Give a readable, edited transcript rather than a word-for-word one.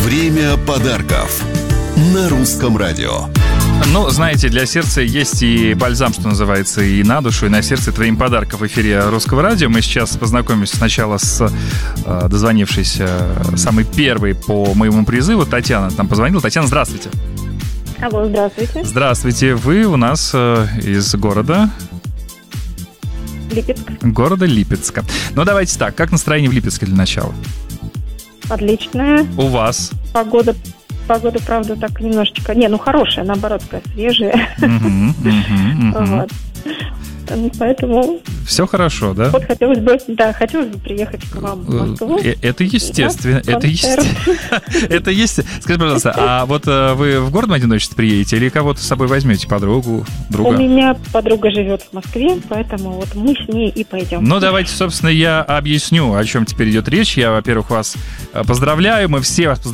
Время подарков на Русском радио. Ну, знаете, для сердца есть и бальзам, что называется, и на душу, и на сердце твоим подарком в эфире Русского радио. Мы сейчас познакомимся сначала с дозвонившейся, самой первой по моему призыву. Татьяна нам позвонила. Татьяна, здравствуйте. Алло, здравствуйте. Здравствуйте. Вы у нас из города... Липецк. Города Липецка. Ну, давайте так. Как настроение в Липецке для начала? Отличная. У вас? Погода, правда, так немножечко... хорошая, наоборот, такая свежая. Вот. Поэтому... Все хорошо, да? Вот хотелось бы приехать к вам в Москву. Это естественно. Это естественно. Скажи, пожалуйста, а вот вы в гордом одиночестве приедете или кого-то с собой возьмете, подругу, друга? У меня подруга живет в Москве, поэтому вот мы с ней и пойдем. Ну, давайте, собственно, я объясню, о чем теперь идет речь. Я, во-первых, вас поздравляю. Мы все вас поздравляем